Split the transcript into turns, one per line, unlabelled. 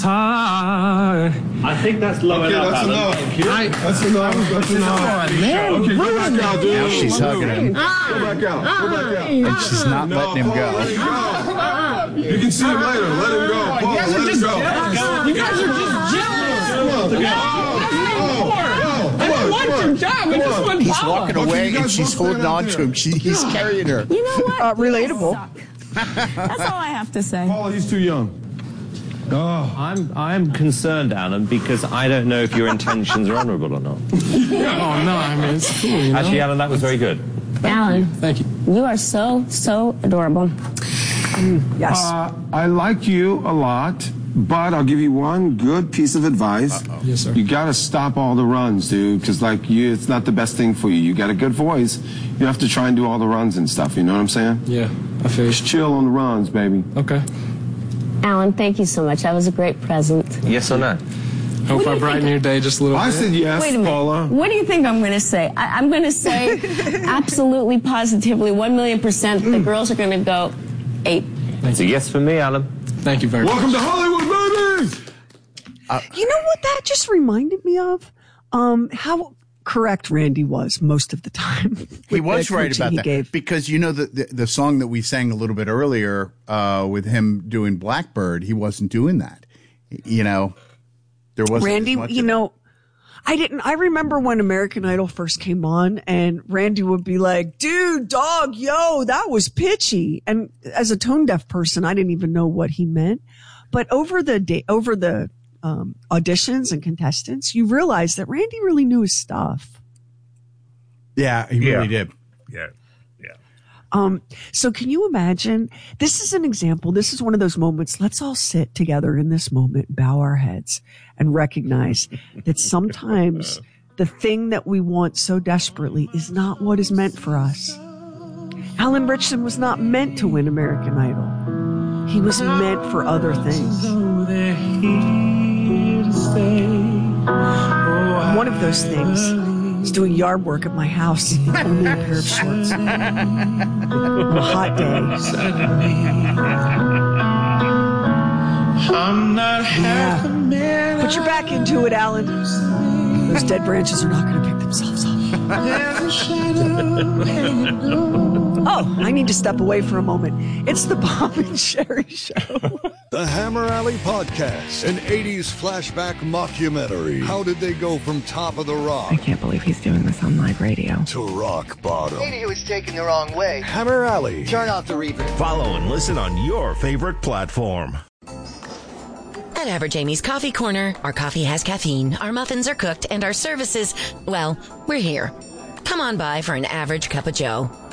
hard.
I think that's low enough.
That's enough. That's enough. That's enough. Okay, go back out, dude.
Now she's hugging him.
Go back out. Go back out.
And she's not letting him go.
Let him go. You can see him later. Let him go. Paul, let him go.
You guys are just jealous.
He's walking away and she's holding on to him. He's carrying her.
You know what?
Relatable.
That's all I have to say.
Paul, he's too young. Oh.
I'm concerned, Alan, because I don't know if your intentions are honourable or not.
Oh, no, I mean, it's cool, you know?
Actually, Alan, that was very good.
Alan.
Thank you.
You are so adorable.
Yes.
I like you a lot, but I'll give you one good piece of advice.
Yes, sir.
You got to stop all the runs, dude, because it's not the best thing for you. You got a good voice. You have to try and do all the runs and stuff. You know what I'm saying?
Yeah, I feel you.
Just chill on the runs, baby.
Okay.
Alan, thank you so much. That was a great present.
Yes or no?
Hope I brighten your day just a little bit.
I said yes,
Wait a minute.
Paula.
What do you think I'm going to say? I'm going to say absolutely, positively, 1,000,000%, the girls are going to go 8.
It's a yes for me, Alan.
Thank you very much.
Welcome to Hollywood, baby!
You know what that just reminded me of? How correct Randy was most of the time.
He was right about that.
Gave.
Because you know the song that we sang a little bit earlier with him doing Blackbird, he wasn't doing that. You know, there wasn't
Randy,
as much
you know, I remember when American Idol first came on and Randy would be like, dude, dog, yo, that was pitchy. And as a tone deaf person, I didn't even know what he meant. But over the auditions and contestants, you realize that Randy really knew his stuff.
Yeah, he really did.
Yeah.
So can you imagine? This is an example. This is one of those moments. Let's all sit together in this moment, bow our heads, and recognize that sometimes the thing that we want so desperately is not what is meant for us. Alan Richardson was not meant to win American Idol. He was meant for other things. One of those things is doing yard work at my house, only a pair of shorts. On a hot day. Yeah. Put your back into it, Alan. Those dead branches are not going to pick themselves up. Oh, I need to step away for a moment. It's the Bob and Sherry Show.
The Hammer Alley Podcast, an 80s flashback mockumentary. How did they go from top of the rock?
I can't believe he's doing this on live radio.
To rock bottom.
Maybe he was taken the wrong way.
Hammer Alley.
Turn off the reverb.
Follow and listen on your favorite platform.
At Average Amy's Coffee Corner, our coffee has caffeine, our muffins are cooked, and our services, well, we're here. Come on by for an average cup of joe.